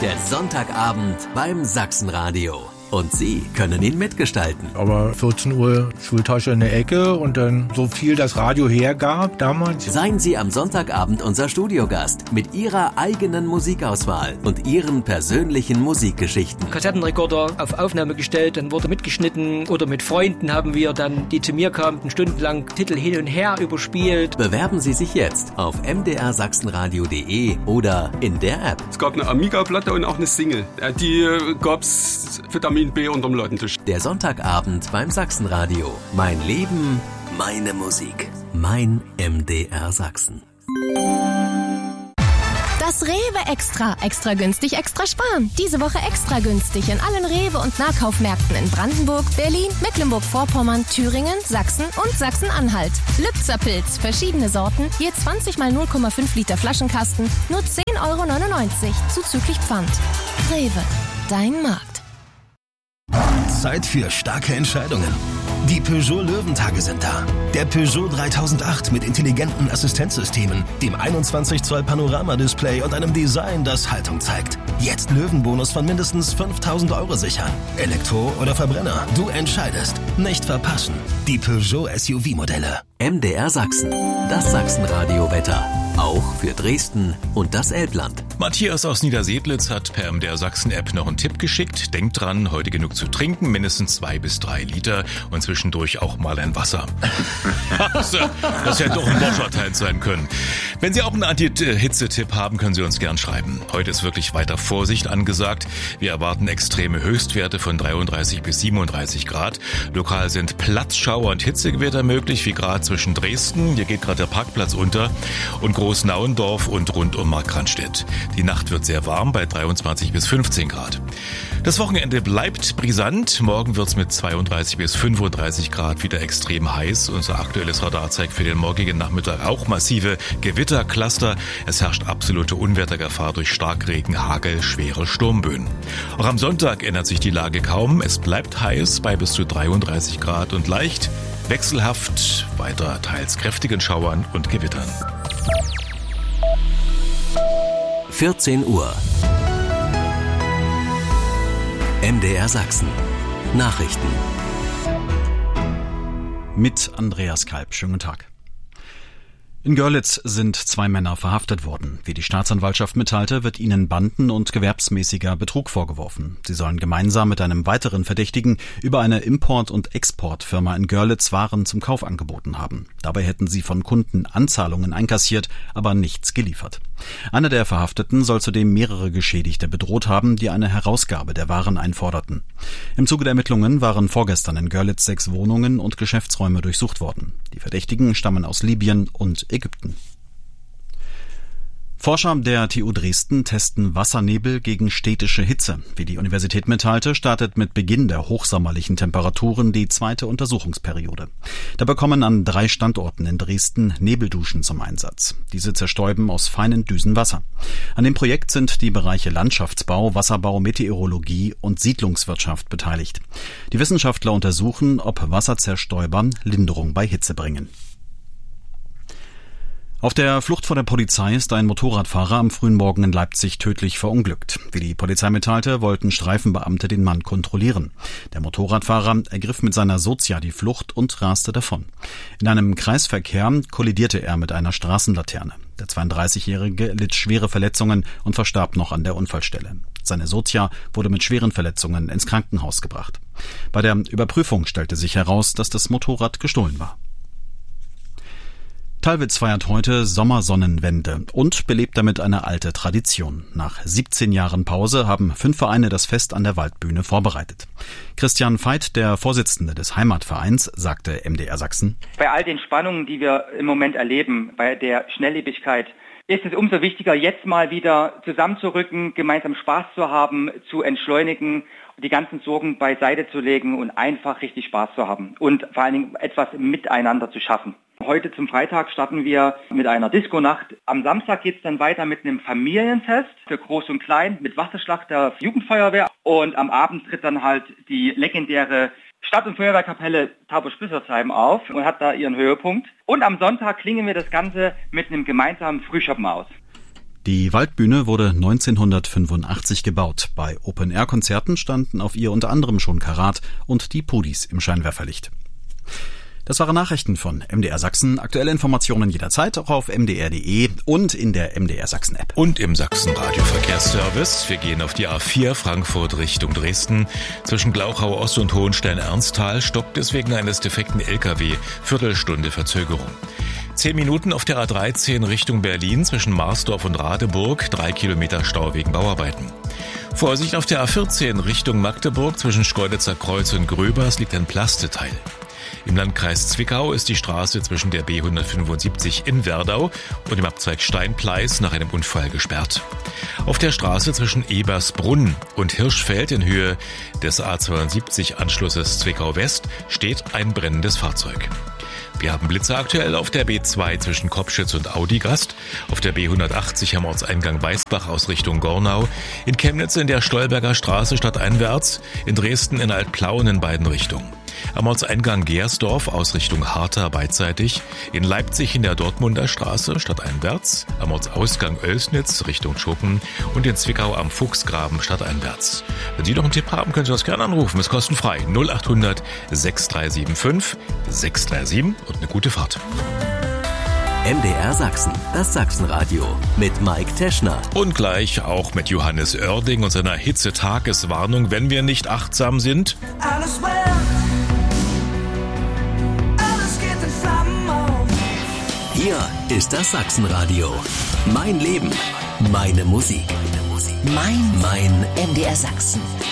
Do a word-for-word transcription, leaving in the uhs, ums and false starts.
Der Sonntagabend beim Sachsenradio. Und Sie können ihn mitgestalten. Aber vierzehn Uhr Schultasche in der Ecke und dann so viel das Radio hergab damals. Seien Sie am Sonntagabend unser Studiogast mit Ihrer eigenen Musikauswahl und Ihren persönlichen Musikgeschichten. Kassettenrekorder auf Aufnahme gestellt, dann wurde mitgeschnitten oder mit Freunden haben wir dann, die zu mir kamen, stundenlang Titel hin und her überspielt. Bewerben Sie sich jetzt auf m d r sachsenradio punkt d e oder in der App. Es gab eine Amiga-Platte und auch eine Single. Die gab's Vitamin B unterm Ladentisch. Der Sonntagabend beim Sachsenradio. Mein Leben, meine Musik. Mein M D R Sachsen. Das Rewe Extra. Extra günstig, extra sparen. Diese Woche extra günstig in allen Rewe- und Nahkaufmärkten in Brandenburg, Berlin, Mecklenburg-Vorpommern, Thüringen, Sachsen und Sachsen-Anhalt. Lübzer-Pilz, verschiedene Sorten, je zwanzig mal null Komma fünf Liter Flaschenkasten, nur zehn Euro neunundneunzig, zuzüglich Pfand. Rewe, dein Markt. Zeit für starke Entscheidungen. Die Peugeot Löwentage sind da. Der Peugeot dreitausendacht mit intelligenten Assistenzsystemen, dem einundzwanzig Zoll Panoramadisplay und einem Design, das Haltung zeigt. Jetzt Löwenbonus von mindestens fünftausend Euro sichern. Elektro oder Verbrenner, du entscheidest. Nicht verpassen. Die Peugeot S U V-Modelle. M D R Sachsen. Das Sachsenradio-Wetter. Auch für Dresden und das Elbland. Matthias aus Niedersedlitz hat per M D R Sachsen-App noch einen Tipp geschickt. Denkt dran, heute genug zu trinken, mindestens zwei bis drei Liter und zwischendurch auch mal ein Wasser. Das hätte doch ein Boscherteil sein können. Wenn Sie auch einen Anti-Hitze-Tipp haben, können Sie uns gern schreiben. Heute ist wirklich weiter Vorsicht angesagt. Wir erwarten extreme Höchstwerte von dreiunddreißig bis siebenunddreißig Grad. Lokal sind Platzschauer und Hitzegewitter möglich, wie gerade zwischen Dresden, hier geht gerade der Parkplatz unter, und Großnauendorf und rund um Markranstädt. Die Nacht wird sehr warm bei dreiundzwanzig bis fünfzehn Grad. Das Wochenende bleibt brisant. Morgen wird es mit zweiunddreißig bis fünfunddreißig Grad wieder extrem heiß. Unser aktuelles Radar zeigt für den morgigen Nachmittag auch massive Gewittercluster. Es herrscht absolute Unwettergefahr durch Starkregen, Hagel, schwere Sturmböen. Auch am Sonntag ändert sich die Lage kaum. Es bleibt heiß bei bis zu dreiunddreißig Grad und leicht wechselhaft, weiter teils kräftigen Schauern und Gewittern. vierzehn Uhr. M D R Sachsen. Nachrichten. Mit Andreas Kalb. Schönen guten Tag. In Görlitz sind zwei Männer verhaftet worden. Wie die Staatsanwaltschaft mitteilte, wird ihnen Banden- und gewerbsmäßiger Betrug vorgeworfen. Sie sollen gemeinsam mit einem weiteren Verdächtigen über eine Import- und Exportfirma in Görlitz Waren zum Kauf angeboten haben. Dabei hätten sie von Kunden Anzahlungen einkassiert, aber nichts geliefert. Einer der Verhafteten soll zudem mehrere Geschädigte bedroht haben, die eine Herausgabe der Waren einforderten. Im Zuge der Ermittlungen waren vorgestern in Görlitz sechs Wohnungen und Geschäftsräume durchsucht worden. Die Verdächtigen stammen aus Libyen und Ägypten. Forscher der T U Dresden testen Wassernebel gegen städtische Hitze. Wie die Universität mitteilte, startet mit Beginn der hochsommerlichen Temperaturen die zweite Untersuchungsperiode. Dabei kommen an drei Standorten in Dresden Nebelduschen zum Einsatz. Diese zerstäuben aus feinen Düsen Wasser. An dem Projekt sind die Bereiche Landschaftsbau, Wasserbau, Meteorologie und Siedlungswirtschaft beteiligt. Die Wissenschaftler untersuchen, ob Wasserzerstäuber Linderung bei Hitze bringen. Auf der Flucht vor der Polizei ist ein Motorradfahrer am frühen Morgen in Leipzig tödlich verunglückt. Wie die Polizei mitteilte, wollten Streifenbeamte den Mann kontrollieren. Der Motorradfahrer ergriff mit seiner Sozia die Flucht und raste davon. In einem Kreisverkehr kollidierte er mit einer Straßenlaterne. Der zweiunddreißigjährige litt schwere Verletzungen und verstarb noch an der Unfallstelle. Seine Sozia wurde mit schweren Verletzungen ins Krankenhaus gebracht. Bei der Überprüfung stellte sich heraus, dass das Motorrad gestohlen war. Thalwitz feiert heute Sommersonnenwende und belebt damit eine alte Tradition. Nach siebzehn Jahren Pause haben fünf Vereine das Fest an der Waldbühne vorbereitet. Christian Veit, der Vorsitzende des Heimatvereins, sagte M D R Sachsen: Bei all den Spannungen, die wir im Moment erleben, bei der Schnelllebigkeit, ist es umso wichtiger, jetzt mal wieder zusammenzurücken, gemeinsam Spaß zu haben, zu entschleunigen, die ganzen Sorgen beiseite zu legen und einfach richtig Spaß zu haben und vor allen Dingen etwas miteinander zu schaffen. Heute zum Freitag starten wir mit einer Disco-Nacht. Am Samstag geht es dann weiter mit einem Familienfest für Groß und Klein mit Wasserschlacht der Jugendfeuerwehr. Und am Abend tritt dann halt die legendäre Stadt- und Feuerwehrkapelle Tauberspüssersheim auf und hat da ihren Höhepunkt. Und am Sonntag klingen wir das Ganze mit einem gemeinsamen Frühschoppen aus. Die Waldbühne wurde neunzehnhundertfünfundachtzig gebaut. Bei Open-Air-Konzerten standen auf ihr unter anderem schon Karat und die Pudis im Scheinwerferlicht. Das waren Nachrichten von M D R Sachsen. Aktuelle Informationen jederzeit auch auf m d r punkt d e und in der M D R Sachsen App. Und im Sachsen-Radio-Verkehrsservice. Wir gehen auf die A vier Frankfurt Richtung Dresden. Zwischen Glauchau Ost und Hohenstein-Ernsthal stoppt es wegen eines defekten L K W. Viertelstunde Verzögerung. Zehn Minuten auf der A dreizehn Richtung Berlin zwischen Marsdorf und Radeburg. Drei Kilometer Stau wegen Bauarbeiten. Vorsicht auf der A vierzehn Richtung Magdeburg zwischen Schkeuditzer Kreuz und Gröbers liegt ein Plasteteil. Im Landkreis Zwickau ist die Straße zwischen der B hundertfünfundsiebzig in Werdau und dem Abzweig Steinpleis nach einem Unfall gesperrt. Auf der Straße zwischen Ebersbrunn und Hirschfeld in Höhe des A zweiundsiebzig Anschlusses Zwickau West steht ein brennendes Fahrzeug. Wir haben Blitze aktuell auf der B zwei zwischen Kopschitz und Audigast, auf der B hundertachtzig am Ortseingang Weißbach aus Richtung Gornau, in Chemnitz in der Stolberger Straße stadteinwärts, in Dresden in Altplauen in beiden Richtungen. Am Ortseingang Gersdorf aus Richtung Hartha beidseitig, in Leipzig in der Dortmunder Straße stadteinwärts, am Ortsausgang Oelsnitz Richtung Schuppen und in Zwickau am Fuchsgraben stadteinwärts. Wenn Sie noch einen Tipp haben, können Sie uns gerne anrufen, ist kostenfrei. null acht hundert sechs drei sieben fünf sechs drei sieben und eine gute Fahrt. M D R Sachsen, das Sachsenradio mit Mike Teschner. Und gleich auch mit Johannes Oerding und seiner Hitzetageswarnung, wenn wir nicht achtsam sind. Alles well. Hier ist das Sachsenradio. Mein Leben, meine Musik. Mein, mein M D R Sachsen.